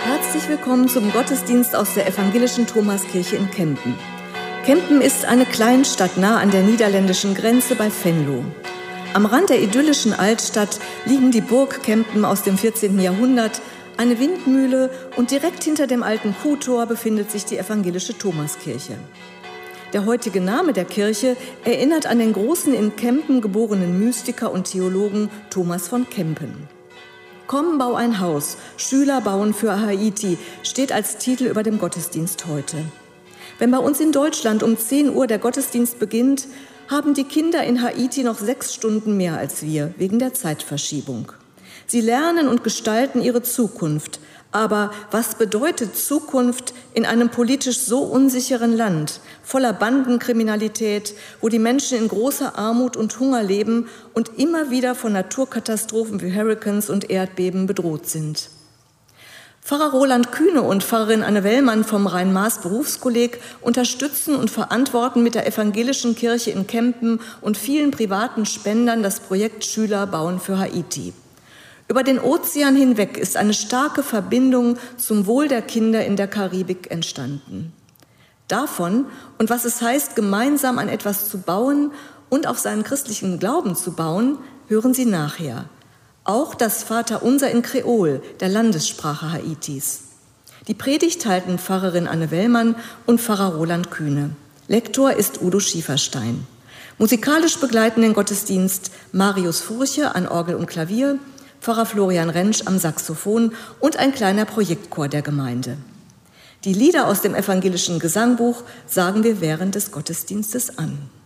Herzlich willkommen zum Gottesdienst aus der evangelischen Thomaskirche in Kempen. Kempen ist eine Kleinstadt nah an der niederländischen Grenze bei Venlo. Am Rand der idyllischen Altstadt liegen die Burg Kempen aus dem 14. Jahrhundert, eine Windmühle und direkt hinter dem alten Kuhtor befindet sich die evangelische Thomaskirche. Der heutige Name der Kirche erinnert an den großen in Kempen geborenen Mystiker und Theologen Thomas von Kempen. Komm, bau ein Haus, Schüler bauen für Haiti, steht als Titel über dem Gottesdienst heute. Wenn bei uns in Deutschland um 10 Uhr der Gottesdienst beginnt, haben die Kinder in Haiti noch 6 Stunden mehr als wir, wegen der Zeitverschiebung. Sie lernen und gestalten ihre Zukunft. Aber was bedeutet Zukunft in einem politisch so unsicheren Land, voller Bandenkriminalität, wo die Menschen in großer Armut und Hunger leben und immer wieder von Naturkatastrophen wie Hurrikans und Erdbeben bedroht sind? Pfarrer Roland Kühne und Pfarrerin Anne Wellmann vom Rhein-Maas-Berufskolleg unterstützen und verantworten mit der evangelischen Kirche in Kempen und vielen privaten Spendern das Projekt Schüler bauen für Haiti. Über den Ozean hinweg ist eine starke Verbindung zum Wohl der Kinder in der Karibik entstanden. Davon und was es heißt, gemeinsam an etwas zu bauen und auf seinen christlichen Glauben zu bauen, hören Sie nachher. Auch das Vaterunser in Kreol, der Landessprache Haitis. Die Predigt halten Pfarrerin Anne Wellmann und Pfarrer Roland Kühne. Lektor ist Udo Schieferstein. Musikalisch begleiten den Gottesdienst Marius Furche an Orgel und Klavier, Pfarrer Florian Rentsch am Saxophon und ein kleiner Projektchor der Gemeinde. Die Lieder aus dem evangelischen Gesangbuch sagen wir während des Gottesdienstes an.